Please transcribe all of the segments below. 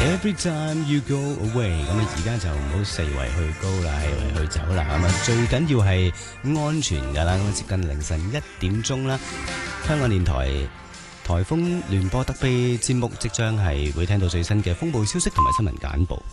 Every time you go away， 咁啊而家就唔好四圍去高啦，係圍去走啦，咁啊最緊要係安全噶啦。咁啊接近凌晨1點鐘啦，香港電台颱風聯播特備節目即將係會聽到最新嘅風暴消息同埋新聞簡報。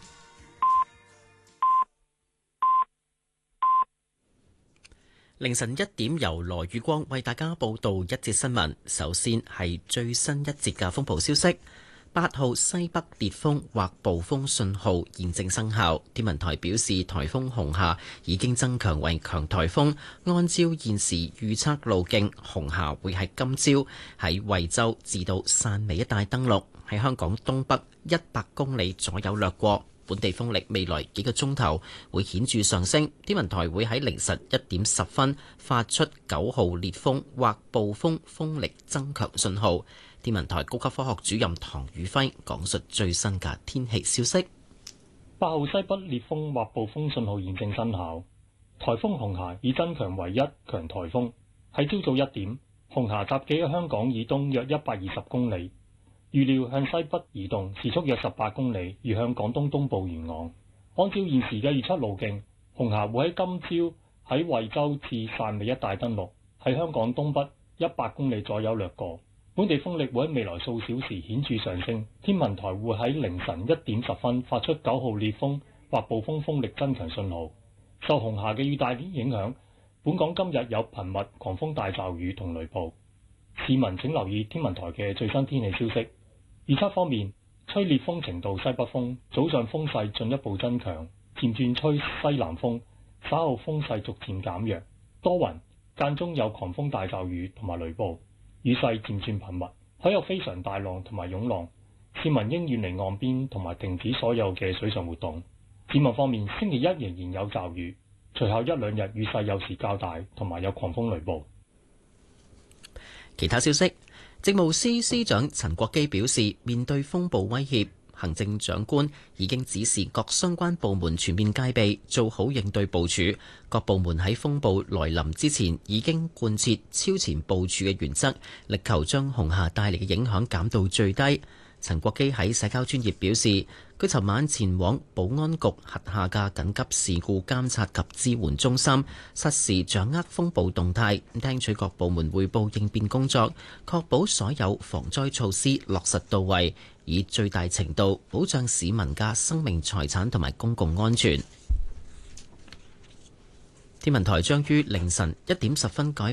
凌晨1點，由羅宇光為大家報道一節新聞。首先係最新一節嘅風暴消息。8號西北烈風或暴風信號現正生效。天文台表示，颱風紅夏已經增強為強颱風。按照現時預測路徑，紅夏會喺今朝喺惠州至到汕尾一帶登陸，喺香港東北100公里左右掠過。本地風力未來幾個鐘頭會顯著上升。天文台會喺凌晨1點10分發出9號烈風或暴風風力增強信號。天文台高級科學主任唐宇輝講述最新嘅天氣消息。 8號西北烈風或暴風信號現正生效，颱風紅霞已增強為1強颱風。喺朝早1點，紅霞集結喺香港以東約120公里，預料向西北移動，時速約18公里，移向廣東東部沿岸。按照現時嘅預測路徑，紅霞會喺今朝喺惠州至汕尾一帶登陸，喺香港東北100公里左右掠過。本地風力會喺未來數小時顯著上升，天文台會喺凌晨1點10分發出9號烈風或暴風風力增強信號。受紅霞嘅雨帶影響，本港今日有頻密狂風大驟雨同雷暴，市民請留意天文台嘅最新天氣消息。預測方面，吹烈風程度西北風，早上風勢進一步增強，漸轉吹西南風，稍後風勢逐漸減弱，多雲，間中有狂風大驟雨同埋雷暴。雨勢漸轉頻密，海有非常大浪同埋湧浪，市民應遠離岸邊同埋停止所有嘅水上活動。展望方面，星期一仍然有驟雨，隨後1、2日雨勢有時較大，同埋有狂風雷暴。 其他消息，政務司司長陳國基表示，面對風暴威脅，行政長官已經指示各相關部門全面戒備，做好應對部署。各部門喺風暴來臨之前已經貫徹超前部署嘅原則，力求將紅霞帶嚟嘅影響減到最低。陳國基喺社交專頁表示，佢尋晚前往保安局轄下嘅緊急事故監察及支援中心，實時掌握風暴動態，聽取各部門彙報應變工作，確保所有防災措施落實到位，以最大程度保障市民嘅生命財產同埋公共安全。天文台將於凌晨1點10分改